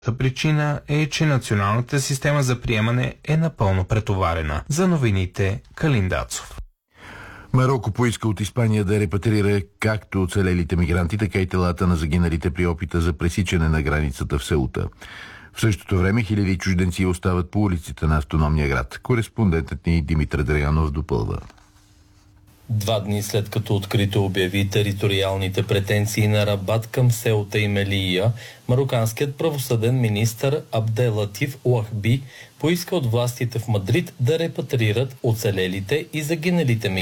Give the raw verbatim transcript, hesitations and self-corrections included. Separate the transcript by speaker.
Speaker 1: Причина е, че националната система за приемане е напълно претоварена. За новините Калин Дацов.
Speaker 2: Мароко поиска от Испания да репатрира както оцелелите мигранти, така и телата на загиналите при опита за пресичане на границата в Сеута. В същото време хиляди чужденци остават по улиците на автономния град. Кореспондентът ни Димитър Драянов допълва.
Speaker 3: Два дни след като открито обяви териториалните претенции на Рабат към Сеута и Мелия, мароканският правосъден министър Абделатиф Уахби поиска от властите в Мадрид да репатрират оцелелите и загиналите мигранти.